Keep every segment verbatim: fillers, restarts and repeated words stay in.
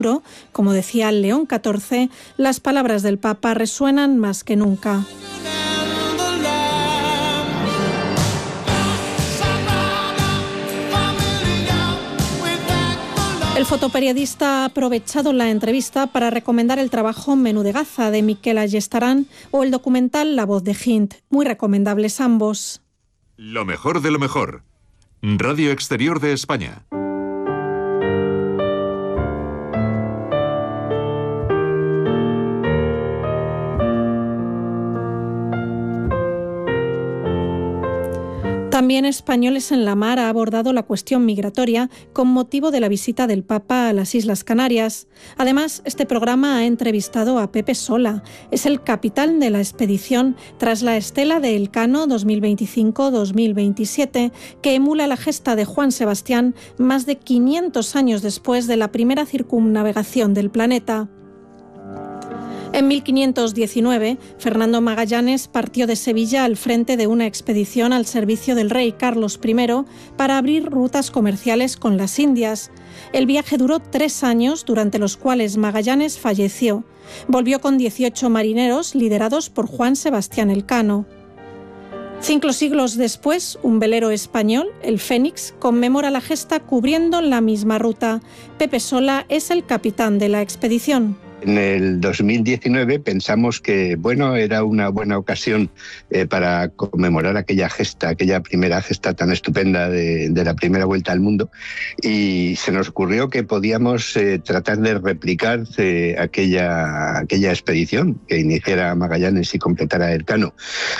Como decía León catorce, las palabras del Papa resuenan más que nunca. El fotoperiodista ha aprovechado la entrevista para recomendar el trabajo Menú de Gaza de Miquel Ayestarán o el documental La voz de Hind, muy recomendables ambos. Lo mejor de lo mejor. Radio Exterior de España. También Españoles en la Mar ha abordado la cuestión migratoria con motivo de la visita del Papa a las Islas Canarias. Además, este programa ha entrevistado a Pepe Sola. Es el capitán de la expedición tras la estela de Elcano dos mil veinticinco dos mil veintisiete, que emula la gesta de Juan Sebastián más de quinientos años después de la primera circunnavegación del planeta. En mil quinientos diecinueve, Fernando Magallanes partió de Sevilla al frente de una expedición al servicio del rey Carlos primero para abrir rutas comerciales con las Indias. El viaje duró tres años, durante los cuales Magallanes falleció. Volvió con dieciocho marineros liderados por Juan Sebastián Elcano. Cinco siglos después, un velero español, el Fénix, conmemora la gesta cubriendo la misma ruta. Pepe Sola es el capitán de la expedición. En el dos mil diecinueve pensamos que bueno, era una buena ocasión eh, para conmemorar aquella gesta, aquella primera gesta tan estupenda de, de la primera vuelta al mundo, y se nos ocurrió que podíamos eh, tratar de replicar eh, aquella, aquella expedición que iniciara Magallanes y completara Elcano.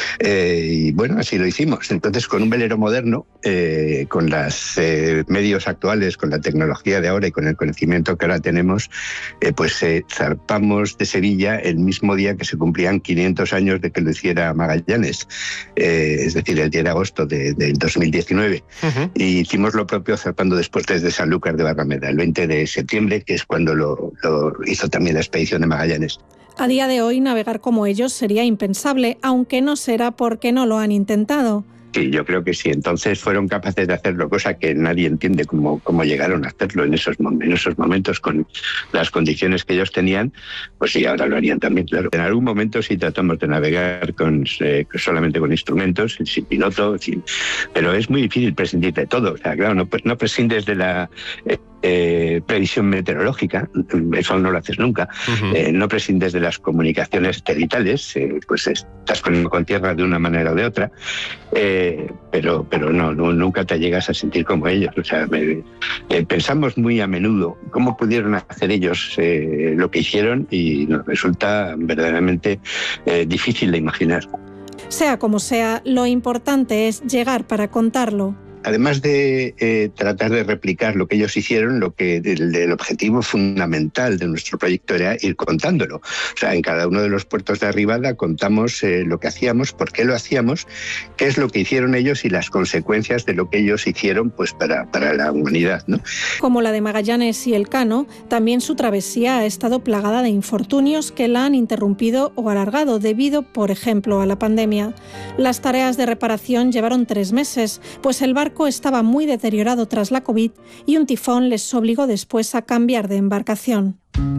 Eh, y bueno, así lo hicimos. Entonces, con un velero moderno, eh, con los eh, medios actuales, con la tecnología de ahora y con el conocimiento que ahora tenemos, eh, pues eh, zarpamos de Sevilla el mismo día que se cumplían quinientos años de que lo hiciera Magallanes, eh, es decir, el diez de agosto de, del dos mil diecinueve. Uh-huh. Y hicimos lo propio zarpando después desde Sanlúcar de Barrameda, el veinte de septiembre, que es cuando lo, lo hizo también la expedición de Magallanes. A día de hoy, navegar como ellos sería impensable, aunque no será porque no lo han intentado. Sí, yo creo que sí. Entonces fueron capaces de hacerlo, cosa que nadie entiende cómo, cómo llegaron a hacerlo en esos, en esos momentos con las condiciones que ellos tenían. Pues sí, ahora lo harían también, claro. En algún momento sí tratamos de navegar con, eh, solamente con instrumentos, sin piloto, sin, pero es muy difícil prescindir de todo. O sea, claro, no, no prescindes de la eh, eh, previsión meteorológica, eso no lo haces nunca. Uh-huh. Eh, no prescindes de las comunicaciones satelitales, eh, pues estás con, con tierra de una manera o de otra. Eh, pero pero no, no, nunca te llegas a sentir como ellos. O sea, me, eh, pensamos muy a menudo cómo pudieron hacer ellos eh, lo que hicieron, y nos resulta verdaderamente eh, difícil de imaginar. Sea como sea, lo importante es llegar para contarlo. Además de eh, tratar de replicar lo que ellos hicieron, lo que el, el objetivo fundamental de nuestro proyecto era ir contándolo. O sea, en cada uno de los puertos de arribada contamos eh, lo que hacíamos, por qué lo hacíamos, qué es lo que hicieron ellos y las consecuencias de lo que ellos hicieron, pues para, para la humanidad, ¿no? Como la de Magallanes y Elcano, también su travesía ha estado plagada de infortunios que la han interrumpido o alargado debido, por ejemplo, a la pandemia. Las tareas de reparación llevaron tres meses, pues el barco estaba muy deteriorado tras la COVID y un tifón les obligó después a cambiar de embarcación.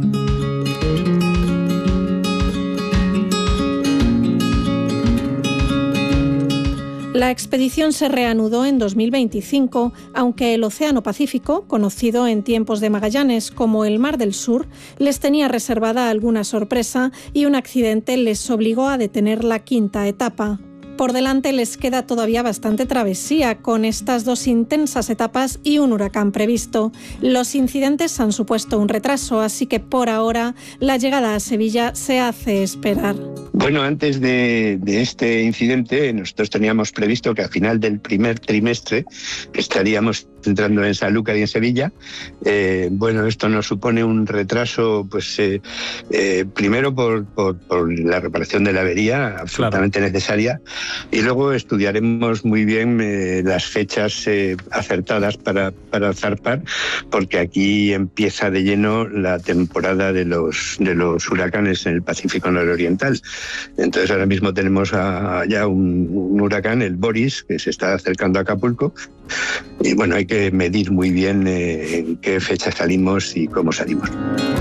La expedición se reanudó en dos mil veinticinco, aunque el Océano Pacífico, conocido en tiempos de Magallanes como el Mar del Sur, les tenía reservada alguna sorpresa y un accidente les obligó a detener la quinta etapa. Por delante les queda todavía bastante travesía con estas dos intensas etapas y un huracán previsto. Los incidentes han supuesto un retraso, así que por ahora la llegada a Sevilla se hace esperar. Bueno, antes de, de este incidente, nosotros teníamos previsto que al final del primer trimestre estaríamos entrando en Sanlúcar y en Sevilla. Eh, bueno, esto nos supone un retraso, pues eh, eh, primero por, por, por la reparación de la avería, absolutamente claro. necesaria, y luego estudiaremos muy bien eh, las fechas eh, acertadas para, para zarpar, porque aquí empieza de lleno la temporada de los, de los huracanes en el Pacífico nororiental. Entonces ahora mismo tenemos a, ya un, un huracán, el Boris, que se está acercando a Acapulco, y bueno, hay que medir muy bien eh, en qué fecha salimos y cómo salimos.